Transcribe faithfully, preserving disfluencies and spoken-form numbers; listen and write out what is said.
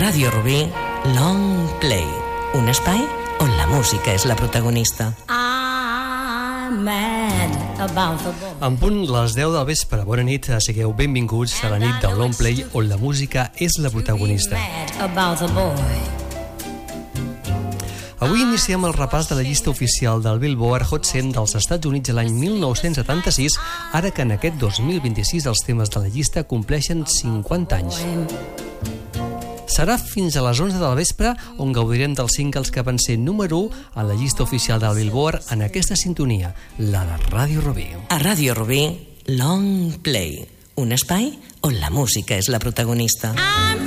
Ràdio Rubí, Long Play, un espai on la música és la protagonista. En punt les deu del vespre, bona nit, sigueu benvinguts a la nit del Long Play on la música és la protagonista. Avui iniciem el repàs de la llista oficial del Billboard Hot cent dels Estats Units de l'any mil nou-cents setanta-sis, ara que en aquest dos mil vint-i-sis els temes de la llista compleixen cinquanta anys. Serà fins a les onze del vespre on gaudirem dels singles que van ser número u a la llista oficial del Billboard en aquesta sintonia, la de Ràdio Rubí. A Ràdio Rubí, Long Play, un espai on la música és la protagonista.